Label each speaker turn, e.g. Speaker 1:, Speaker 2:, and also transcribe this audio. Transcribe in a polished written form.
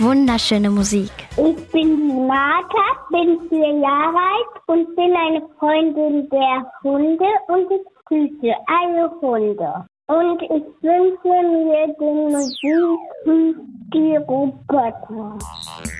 Speaker 1: wunderschöne Musik.
Speaker 2: Ich bin die Martha, bin 4 Jahre alt und bin eine Freundin der Hunde und ich grüße alle Hunde. Und ich wünsche mir den Musik die Roboter.